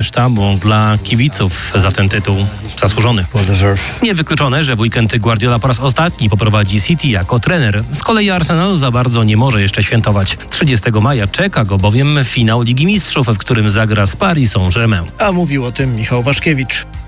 sztabu dla kibiców za ten tytuł zasłużony. Niewykluczone, że w weekend Guardiola po raz ostatni poprowadzi City jako trener. Z kolei Arsenal za bardzo nie może jeszcze świętować. 30 maja czeka go bowiem finał Ligi Mistrzów, w którym zagra z Paris Saint-Germain. A mówił o tym Michał Waszkiewicz.